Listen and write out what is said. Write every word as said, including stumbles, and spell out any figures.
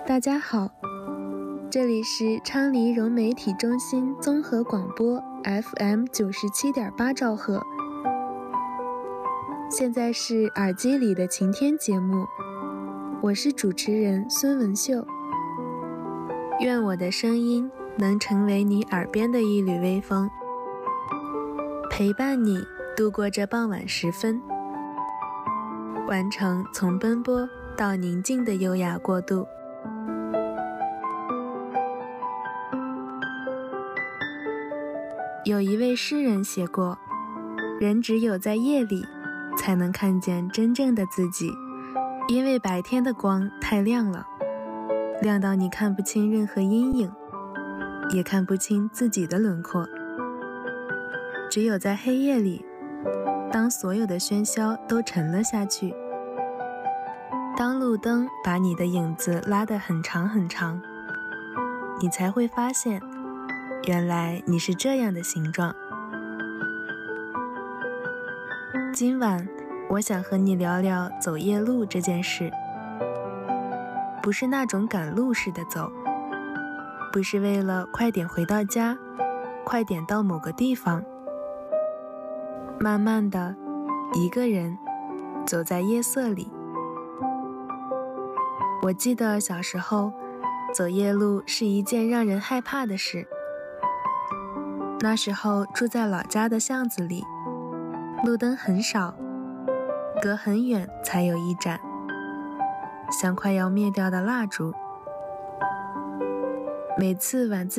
大家好，这里是昌黎融媒体中心综合广播 F M 九十七点八兆赫。现在是耳机里的晴天节目，我是主持人孙文秀。愿我的声音能成为你耳边的一缕微风，陪伴你度过这傍晚时分，完成从奔波到宁静的优雅过渡。有一位诗人写过，人只有在夜里才能看见真正的自己，因为白天的光太亮了，亮到你看不清任何阴影，也看不清自己的轮廓。只有在黑夜里，当所有的喧嚣都沉了下去，当路灯把你的影子拉得很长很长，你才会发现，原来你是这样的形状。今晚我想和你聊聊走夜路这件事，不是那种赶路式的走，不是为了快点回到家，快点到某个地方，慢慢的一个人走在夜色里。我记得小时候走夜路是一件让人害怕的事。那时候住在老家的巷子里，路灯很少，隔很远才有一盏，像快要灭掉的蜡烛。每次晚自